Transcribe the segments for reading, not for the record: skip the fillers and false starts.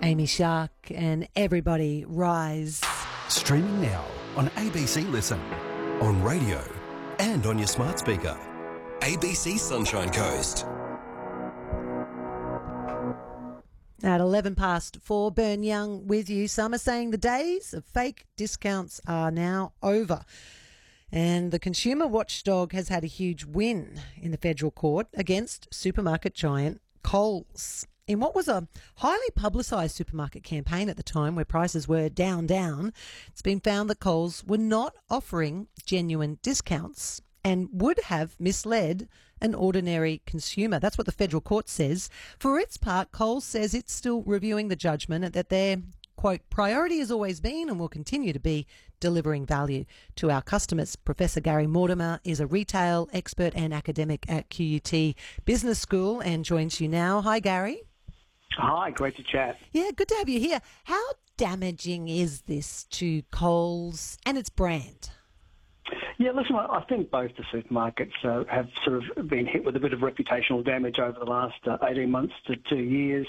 Amy Shark and Everybody Rise. Streaming now on ABC Listen, on radio and on your smart speaker. ABC Sunshine Coast. At 4:11, Bern Young with you. Some are saying the days of fake discounts are now over. And the consumer watchdog has had a huge win in the federal court against supermarket giant Coles. In what was a highly publicised supermarket campaign at the time where prices were down, it's been found that Coles were not offering genuine discounts and would have misled an ordinary consumer. That's what the federal court says. For its part, Coles says it's still reviewing the judgment and that their, quote, priority has always been and will continue to be delivering value to our customers. Professor Gary Mortimer is a retail expert and academic at QUT Business School and joins you now. Hi, Gary. Hi, great to chat. Yeah, good to have you here. How damaging is this to Coles and its brand? Yeah, listen, I think both the supermarkets have sort of been hit with a bit of reputational damage over the last 18 months to 2 years.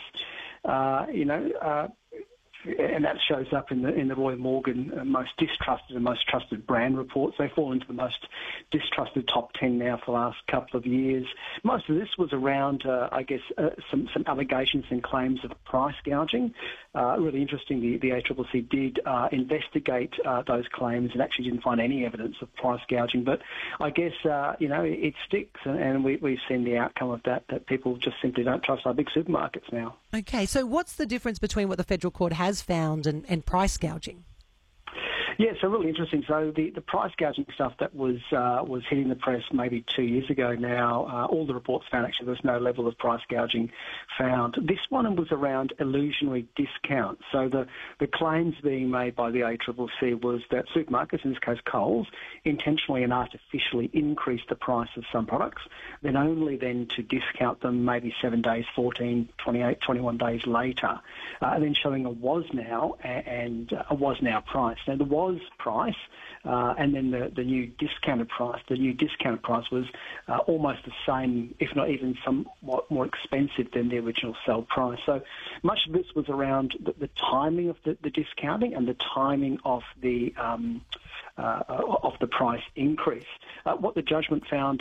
And that shows up in the Roy Morgan most distrusted and most trusted brand reports. They fall into the most distrusted top 10 now for the last couple of years. Most of this was around, some allegations and claims of price gouging. Really interesting, the ACCC did investigate those claims and actually didn't find any evidence of price gouging. But I guess, it sticks, and we've seen the outcome of that people just simply don't trust our big supermarkets now. Okay, so what's the difference between what the federal court has found and price gouging? Yeah, so really interesting. So the price gouging stuff that was hitting the press maybe 2 years ago now, all the reports found actually there was no level of price gouging found. This one was around illusionary discounts. So the claims being made by the ACCC was that supermarkets, in this case Coles, intentionally and artificially increased the price of some products, then only then to discount them maybe 7 days, 14, 28, 21 days later, and then showing a was now and a was now price. Now, the was price and then the new discounted price. The new discounted price was almost the same, if not even somewhat more expensive than the original sell price. So much of this was around the timing of the discounting and the timing of the price increase. What the judgment found